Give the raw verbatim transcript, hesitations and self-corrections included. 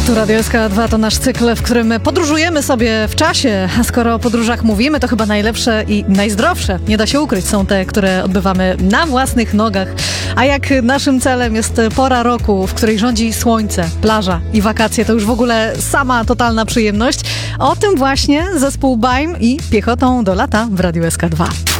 Tu Radio S K dwa to nasz cykl, w którym podróżujemy sobie w czasie, a skoro o podróżach mówimy, to chyba najlepsze i najzdrowsze, nie da się ukryć, są te, które odbywamy na własnych nogach. A jak naszym celem jest pora roku, w której rządzi słońce, plaża i wakacje, to już w ogóle sama totalna przyjemność. O tym właśnie zespół B A I M i Piechotą do lata w Radiu S K dwa.